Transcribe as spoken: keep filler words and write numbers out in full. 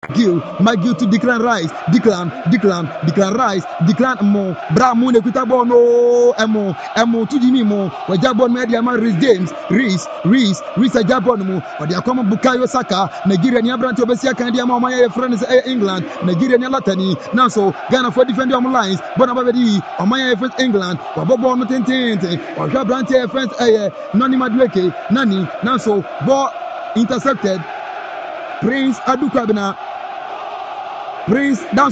Gil, McGill to Declan Rice, Declan, Declan, Declan Rice, Declan Mo, Bramu Nekuta Bono, Emo, Emo to Jimmy Mo, or Jabon Media Man Reese James, Reese, Reese, Reese Jabon Mo, or the common Bukayo Saka, Nigeria Niabran to Bessia Candia, my friends England, Nigeria Latani, now so Ghana for defending on lines, Bonabadi, or my friends England, or Bobo Tente, or Jabrante friends, Nani Madweke, Nani, now so ball intercepted. Prince Adukwabena, Prince.